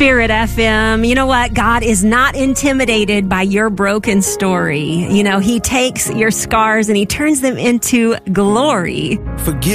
Spirit FM. You know what? God is not intimidated by your broken story. You know, he takes your scars and he turns them into glory. Forgive